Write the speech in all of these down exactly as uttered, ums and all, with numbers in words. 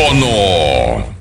icono.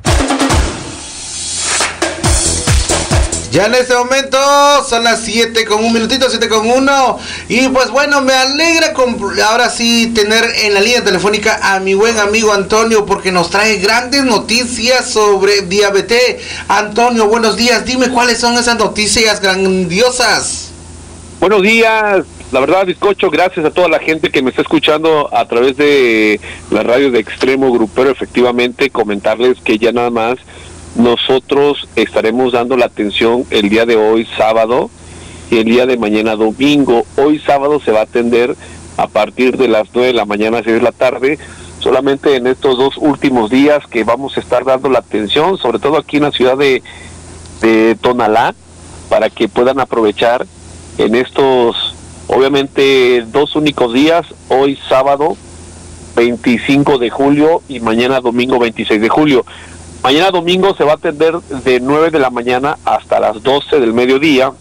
Ya en este momento son las siete con un minutito, siete con uno. Y pues bueno, me alegra con, ahora sí tener en la línea telefónica a mi buen amigo Antonio, porque nos trae grandes noticias sobre diabetes. Antonio, buenos días. Dime cuáles son esas noticias grandiosas. Buenos días. La verdad, bizcocho, gracias a toda la gente que me está escuchando a través de la radio de Extremo Grupero. Efectivamente, comentarles que ya nada más nosotros estaremos dando la atención el día de hoy sábado y el día de mañana domingo. Hoy sábado se va a atender a partir de las nueve de la mañana a seis de la tarde, solamente en estos dos últimos días que vamos a estar dando la atención, sobre todo aquí en la ciudad de, de Tonalá, para que puedan aprovechar en estos, obviamente, dos únicos días, hoy sábado veinticinco de julio y mañana domingo veintiséis de julio. Mañana domingo se va a atender de nueve de la mañana hasta las doce del mediodía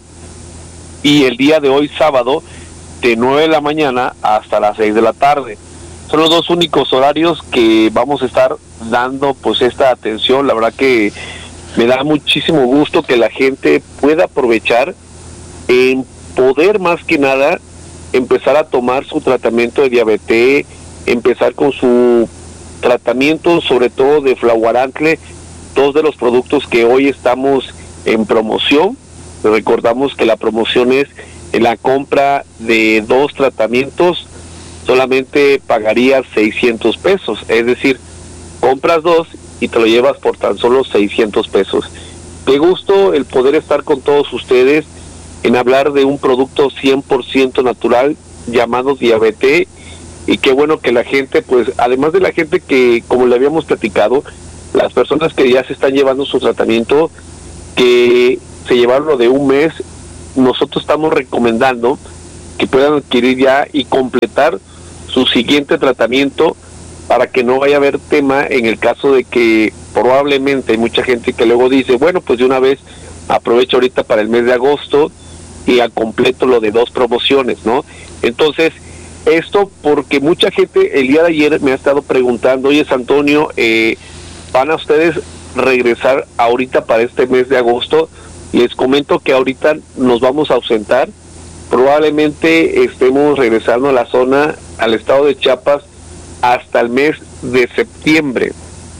y el día de hoy sábado de nueve de la mañana hasta las seis de la tarde. Son los dos únicos horarios que vamos a estar dando pues esta atención. La verdad que me da muchísimo gusto que la gente pueda aprovechar en poder más que nada empezar a tomar su tratamiento de diabetes, empezar con su tratamiento sobre todo de Flauwarantle, dos de los productos que hoy estamos en promoción. Recordamos que la promoción es en la compra de dos tratamientos, solamente pagarías seiscientos pesos, es decir, compras dos y te lo llevas por tan solo seiscientos pesos. Qué gusto el poder estar con todos ustedes en hablar de un producto cien por ciento natural llamado diabetes. Y qué bueno que la gente, pues, además de la gente que, como le habíamos platicado, las personas que ya se están llevando su tratamiento, que se llevaron lo de un mes, nosotros estamos recomendando que puedan adquirir ya y completar su siguiente tratamiento para que no vaya a haber tema en el caso de que probablemente hay mucha gente que luego dice, bueno, pues de una vez aprovecho ahorita para el mes de agosto y a completo lo de dos promociones, ¿no? Entonces, esto porque mucha gente el día de ayer me ha estado preguntando, oye, Antonio, eh, ¿van a ustedes regresar ahorita para este mes de agosto? Les comento que ahorita nos vamos a ausentar, probablemente estemos regresando a la zona, al estado de Chiapas, hasta el mes de septiembre,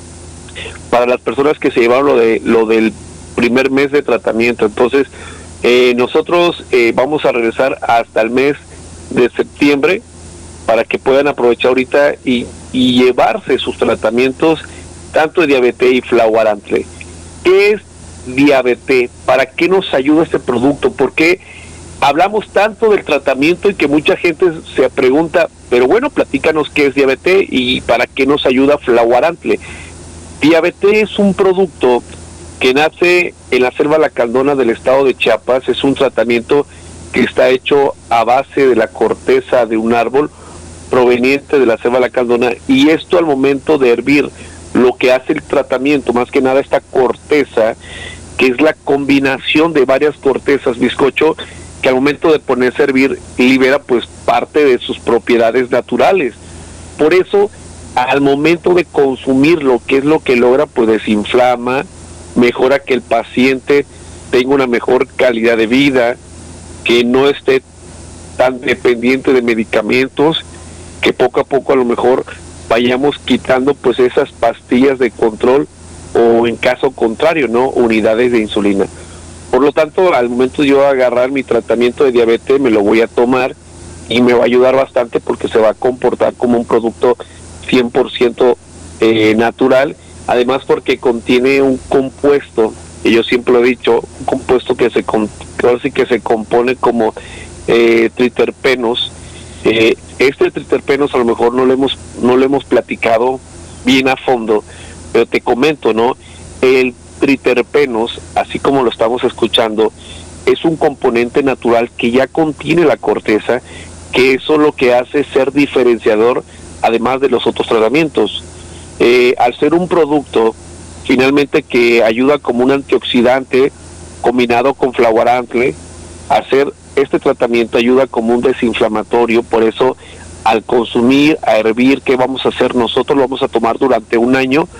para las personas que se llevaron lo de lo del primer mes de tratamiento. Entonces, eh, nosotros eh, vamos a regresar hasta el mes de septiembre, para que puedan aprovechar ahorita y, y llevarse sus tratamientos, tanto de diabetes y Flauwarantle. ¿Qué es diabetes? ¿Para qué nos ayuda este producto? ¿Por qué hablamos tanto del tratamiento y que mucha gente se pregunta, pero bueno, platícanos qué es diabetes y para qué nos ayuda Flauwarantle? Diabetes es un producto que nace en la selva lacandona del estado de Chiapas. Es un tratamiento que está hecho a base de la corteza de un árbol proveniente de la selva lacandona, y esto al momento de hervir, lo que hace el tratamiento, más que nada esta corteza, que es la combinación de varias cortezas, bizcocho, que al momento de ponerse a hervir libera pues parte de sus propiedades naturales. Por eso, al momento de consumirlo, ¿qué es lo que logra? Pues desinflama, mejora que el paciente tenga una mejor calidad de vida, que no esté tan dependiente de medicamentos, que poco a poco a lo mejor vayamos quitando pues esas pastillas de control o en caso contrario, ¿no?, unidades de insulina. Por lo tanto, al momento de yo agarrar mi tratamiento de diabetes, me lo voy a tomar y me va a ayudar bastante porque se va a comportar como un producto cien por ciento eh, natural, además porque contiene un compuesto, y yo siempre lo he dicho, un compuesto que se, con, que se compone como eh, triterpenos. Eh, este triterpenos a lo mejor no lo hemos no lo hemos platicado bien a fondo, pero te comento, ¿no? El triterpenos, así como lo estamos escuchando, es un componente natural que ya contiene la corteza, que eso lo que hace es ser diferenciador, además de los otros tratamientos. Eh, al ser un producto finalmente que ayuda como un antioxidante combinado con Flauwarantle, hacer este tratamiento ayuda como un desinflamatorio. Por eso al consumir, a hervir, ¿qué vamos a hacer? Nosotros lo vamos a tomar durante un año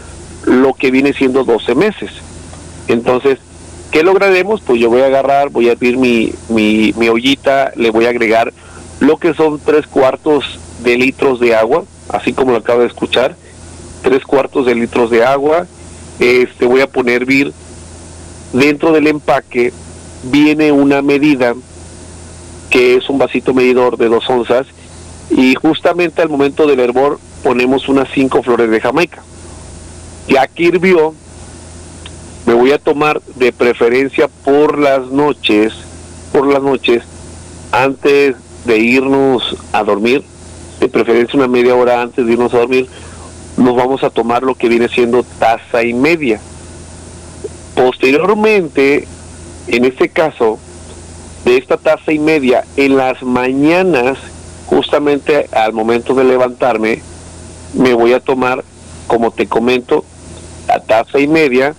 lo que viene siendo doce meses. Entonces, ¿qué lograremos? Pues yo voy a agarrar, voy a abrir mi, mi, mi ollita, le voy a agregar lo que son tres cuartos de litros de agua, así como lo acabo de escuchar, tres cuartos de litros de agua. Este, voy a poner a hervir. Dentro del empaque viene una medida que es un vasito medidor de dos onzas, y justamente al momento del hervor ponemos unas cinco flores de Jamaica. Ya que hirvió, me voy a tomar de preferencia por las noches, por las noches, antes de irnos a dormir, de preferencia una media hora antes de irnos a dormir, nos vamos a tomar lo que viene siendo taza y media. Posteriormente, en este caso, de esta taza y media, en las mañanas, justamente al momento de levantarme, me voy a tomar, como te comento, la taza y media,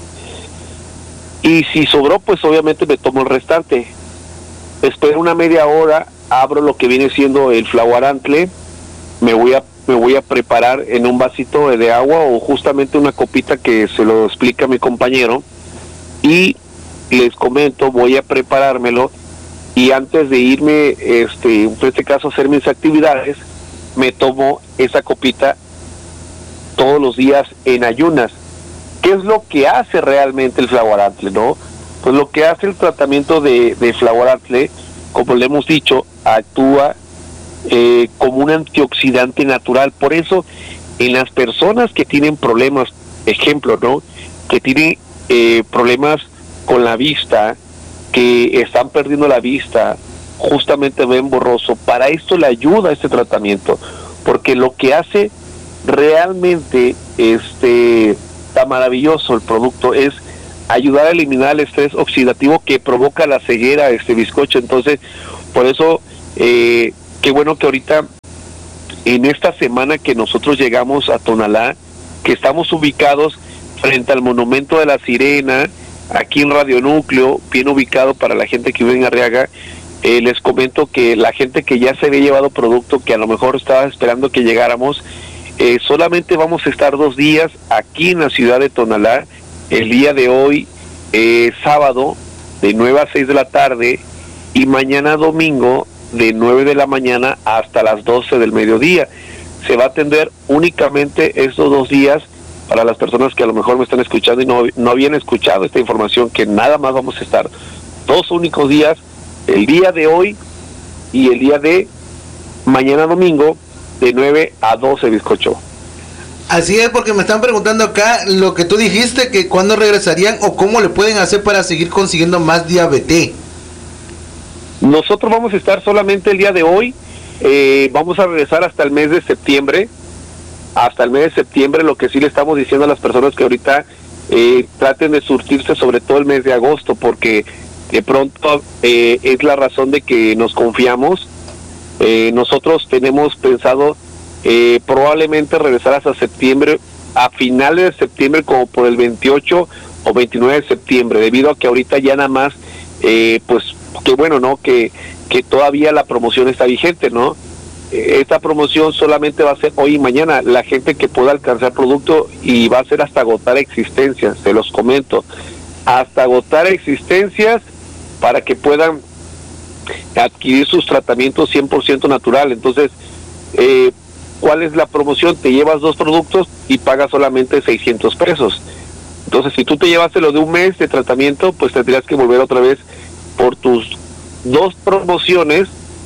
y si sobró, pues obviamente me tomo el restante. Espero una media hora, abro lo que viene siendo el flaguarantle, me voy a me voy a preparar en un vasito de agua o justamente una copita que se lo explica mi compañero, y les comento, voy a preparármelo, y antes de irme, este, en este caso a hacer mis actividades, me tomo esa copita todos los días en ayunas. ¿Qué es lo que hace realmente el flaguarantle, no? Pues lo que hace el tratamiento de, de flaguarantle, como le hemos dicho, actúa eh, como un antioxidante natural. Por eso, en las personas que tienen problemas, ejemplo, ¿no? Que tienen eh, problemas con la vista, que están perdiendo la vista, justamente ven borroso, para esto le ayuda este tratamiento, porque lo que hace realmente este está maravilloso el producto, es ayudar a eliminar el estrés oxidativo que provoca la ceguera, este bizcocho. Entonces, por eso, eh, qué bueno que ahorita, en esta semana que nosotros llegamos a Tonalá, que estamos ubicados frente al Monumento de la Sirena, aquí en Radio Núcleo, bien ubicado para la gente que vive en Arriaga. Eh, les comento que la gente que ya se había llevado producto, que a lo mejor estaba esperando que llegáramos, eh, solamente vamos a estar dos días aquí en la ciudad de Tonalá. El día de hoy, eh, sábado, de nueve a seis de la tarde, y mañana domingo, de nueve de la mañana hasta las doce del mediodía. Se va a atender únicamente estos dos días. Para las personas que a lo mejor me están escuchando y no, no habían escuchado esta información, que nada más vamos a estar dos únicos días, el día de hoy y el día de mañana domingo, de nueve a doce, bizcocho. Así es, porque me están preguntando acá lo que tú dijiste, que cuándo regresarían o cómo le pueden hacer para seguir consiguiendo más diabetes. Nosotros vamos a estar solamente el día de hoy, eh, vamos a regresar hasta el mes de septiembre, hasta el mes de septiembre. Lo que sí le estamos diciendo a las personas que ahorita eh, traten de surtirse, sobre todo el mes de agosto, porque de pronto eh, es la razón de que nos confiamos. Eh, nosotros tenemos pensado eh, probablemente regresar hasta septiembre, a finales de septiembre, como por el veintiocho o veintinueve de septiembre, debido a que ahorita ya nada más, eh, pues, que bueno, ¿no? Que, que todavía la promoción está vigente, ¿no? Esta promoción solamente va a ser hoy y mañana, la gente que pueda alcanzar producto, y va a ser hasta agotar existencias, se los comento, hasta agotar existencias, para que puedan adquirir sus tratamientos cien por ciento natural. Entonces, eh, ¿cuál es la promoción? Te llevas dos productos y pagas solamente seiscientos pesos. Entonces, si tú te llevaste lo de un mes de tratamiento, pues tendrías que volver otra vez por tus dos promociones,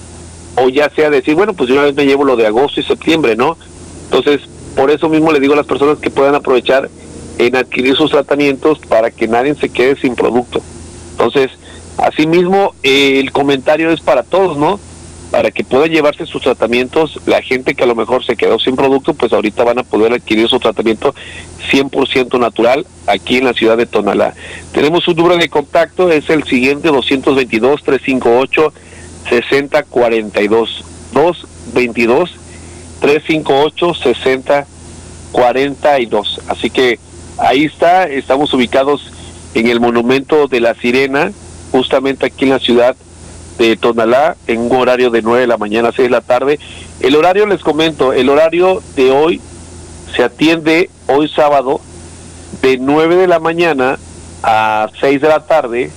o ya sea decir, bueno, pues yo una vez me llevo lo de agosto y septiembre, ¿no? Entonces, por eso mismo le digo a las personas que puedan aprovechar en adquirir sus tratamientos, para que nadie se quede sin producto. Entonces, asimismo, eh, el comentario es para todos, ¿no? Para que puedan llevarse sus tratamientos. La gente que a lo mejor se quedó sin producto, pues ahorita van a poder adquirir su tratamiento cien por ciento natural aquí en la ciudad de Tonalá. Tenemos un número de contacto, es el siguiente: doscientos veintidós, trescientos cincuenta y ocho, sesenta cuarenta y dos, doscientos veintidós, trescientos cincuenta y ocho, sesenta cuarenta y dos. Así que ahí está, estamos ubicados en el Monumento de la Sirena, justamente aquí en la ciudad de Tonalá, en un horario de nueve de la mañana a seis de la tarde. El horario, les comento, el horario de hoy se atiende hoy sábado de nueve de la mañana a seis de la tarde,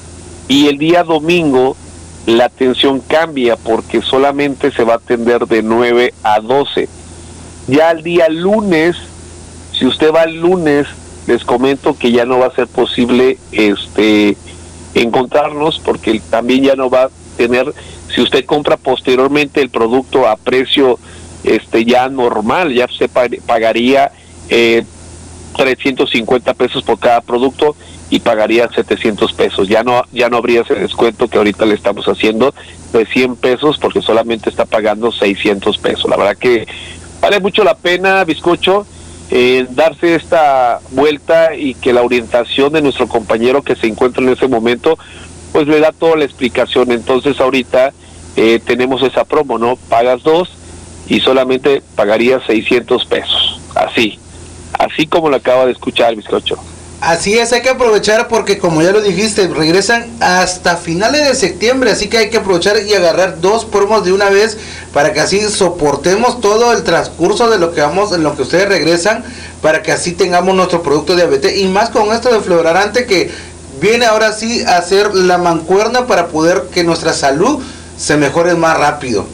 y el día domingo la atención cambia porque solamente se va a atender de nueve a doce. Ya el día lunes, si usted va el lunes, les comento que ya no va a ser posible este encontrarnos, porque también ya no va a tener, si usted compra posteriormente el producto a precio este ya normal, ya se pagaría eh, trescientos cincuenta pesos por cada producto y pagaría setecientos pesos. Ya no ya no habría ese descuento que ahorita le estamos haciendo de cien pesos, porque solamente está pagando seiscientos pesos. La verdad que vale mucho la pena, Bizcocho, eh, darse esta vuelta, y que la orientación de nuestro compañero que se encuentra en ese momento pues le da toda la explicación. Entonces ahorita eh, tenemos esa promo, ¿no? Pagas dos y solamente pagarías seiscientos pesos. Así, así como lo acaba de escuchar, Bizcocho. Así es, hay que aprovechar porque, como ya lo dijiste, regresan hasta finales de septiembre, así que hay que aprovechar y agarrar dos promos de una vez para que así soportemos todo el transcurso de lo que vamos, en lo que ustedes regresan, para que así tengamos nuestro producto de diabetes, y más con esto de Florarante, que viene ahora sí a ser la mancuerna para poder que nuestra salud se mejore más rápido.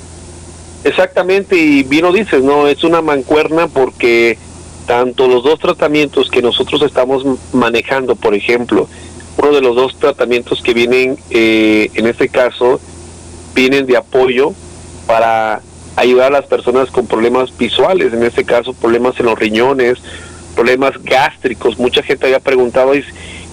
Exactamente, y bien lo dices, ¿no? Es una mancuerna porque tanto los dos tratamientos que nosotros estamos manejando, por ejemplo, uno de los dos tratamientos que vienen, eh, en este caso, vienen de apoyo para ayudar a las personas con problemas visuales, en este caso problemas en los riñones, problemas gástricos. Mucha gente había preguntado, y,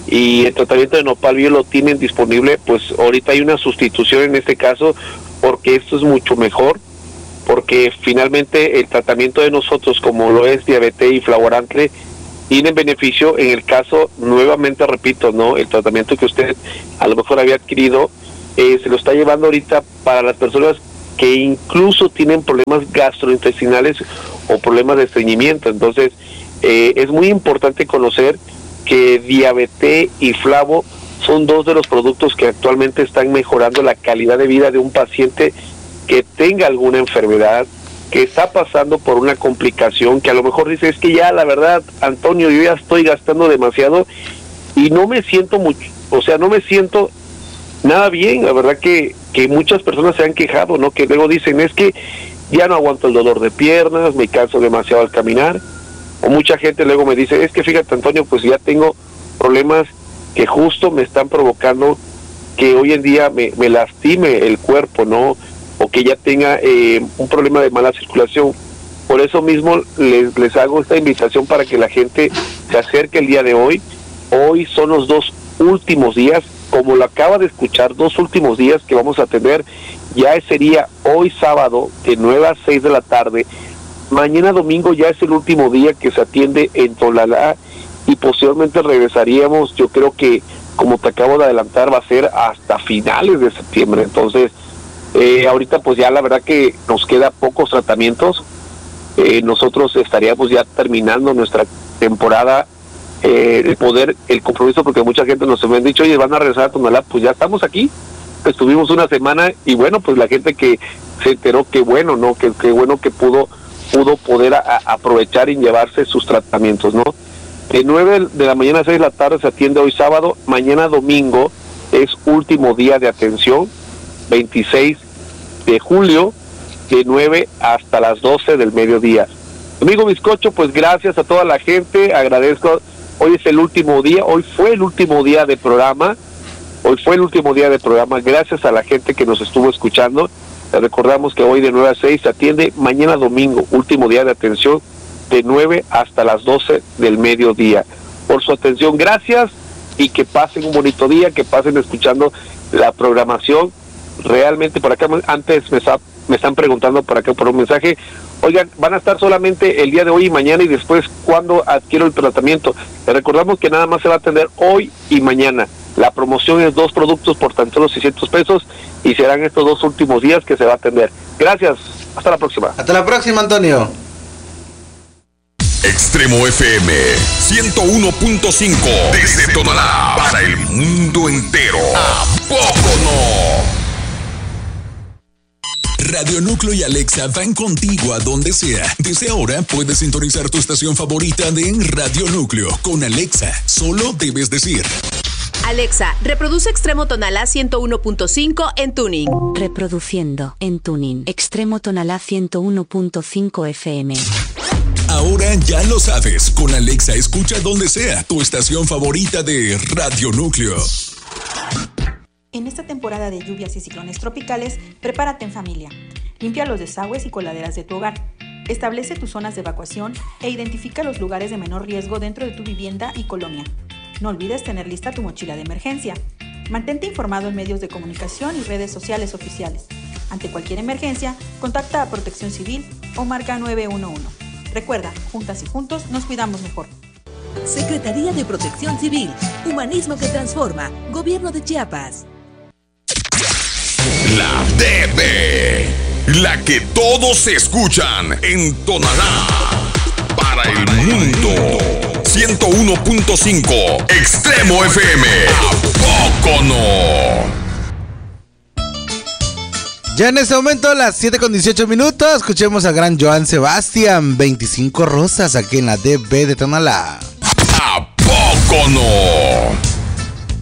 y el tratamiento de Nopal Bio lo tienen disponible. Pues ahorita hay una sustitución en este caso, porque esto es mucho mejor, porque finalmente el tratamiento de nosotros, como lo es diabetes y Florarante, tiene beneficio en el caso, nuevamente repito, no, el tratamiento que usted a lo mejor había adquirido, eh, se lo está llevando ahorita para las personas que incluso tienen problemas gastrointestinales o problemas de estreñimiento. Entonces eh, es muy importante conocer que diabetes y Flavo son dos de los productos que actualmente están mejorando la calidad de vida de un paciente que tenga alguna enfermedad, que está pasando por una complicación, que a lo mejor dice, es que ya la verdad, Antonio, yo ya estoy gastando demasiado y no me siento mucho, o sea, no me siento nada bien. La verdad que, que muchas personas se han quejado, ¿no? Que luego dicen, es que ya no aguanto el dolor de piernas, me canso demasiado al caminar, o mucha gente luego me dice, es que fíjate, Antonio, pues ya tengo problemas que justo me están provocando que hoy en día me, me lastime el cuerpo, ¿no? O que ya tenga eh, un problema de mala circulación. Por eso mismo les, les hago esta invitación para que la gente se acerque el día de hoy. Hoy son los dos últimos días, como lo acaba de escuchar, dos últimos días que vamos a tener. Ya sería hoy sábado de nueve a seis de la tarde. Mañana domingo ya es el último día que se atiende en Tonalá, y posteriormente regresaríamos, yo creo que, como te acabo de adelantar, va a ser hasta finales de septiembre. Entonces, Eh, ahorita pues ya la verdad que nos queda pocos tratamientos. Eh, nosotros estaríamos ya terminando nuestra temporada eh, de poder, el compromiso, porque mucha gente nos ha dicho, oye, van a regresar a Tonalá. Pues ya estamos aquí, estuvimos una semana, y bueno, pues la gente que se enteró, qué bueno, ¿no? Que, que bueno que pudo pudo poder a, a aprovechar y llevarse sus tratamientos, ¿no? De nueve de la mañana a seis de la tarde se atiende hoy sábado. Mañana domingo es último día de atención, veintiséis de julio, de nueve hasta las doce del mediodía. Amigo Bizcocho, pues gracias a toda la gente, agradezco. Hoy es el último día, hoy fue el último día de programa, hoy fue el último día de programa, gracias a la gente que nos estuvo escuchando. Les recordamos que hoy de nueve a seis se atiende. Mañana domingo, último día de atención, de nueve hasta las doce del mediodía. Por su atención, gracias, y que pasen un bonito día, que pasen escuchando la programación. Realmente por acá, antes me, está, me están preguntando por acá por un mensaje, oigan, van a estar solamente el día de hoy y mañana, y después, ¿cuándo adquiero el tratamiento? Les recordamos que nada más se va a atender hoy y mañana. La promoción es dos productos por tan solo seiscientos pesos, y serán estos dos últimos días que se va a atender. Gracias, hasta la próxima. Hasta la próxima, Antonio. Extremo F M ciento uno punto cinco, desde Tonalá para el mundo entero. ¿A poco no? Radio Núcleo y Alexa van contigo a donde sea. Desde ahora puedes sintonizar tu estación favorita de Radio Núcleo con Alexa. Solo debes decir: Alexa, reproduce Extremo Tonalá ciento uno punto cinco en Tuning. Reproduciendo en Tuning. Extremo Tonalá ciento uno punto cinco F M. Ahora ya lo sabes. Con Alexa escucha donde sea tu estación favorita de Radio Núcleo. En esta temporada de lluvias y ciclones tropicales, prepárate en familia. Limpia los desagües y coladeras de tu hogar. Establece tus zonas de evacuación e identifica los lugares de menor riesgo dentro de tu vivienda y colonia. No olvides tener lista tu mochila de emergencia. Mantente informado en medios de comunicación y redes sociales oficiales. Ante cualquier emergencia, contacta a Protección Civil o marca nueve uno uno. Recuerda, juntas y juntos nos cuidamos mejor. Secretaría de Protección Civil, Humanismo que Transforma, Gobierno de Chiapas. La D B, la que todos escuchan en Tonalá, para el mundo. ciento uno punto cinco Extremo F M. ¿A poco no? Ya en este momento, a las siete con dieciocho minutos, escuchemos a gran Joan Sebastián, veinticinco rosas, aquí en la D B de Tonalá. ¿A poco no?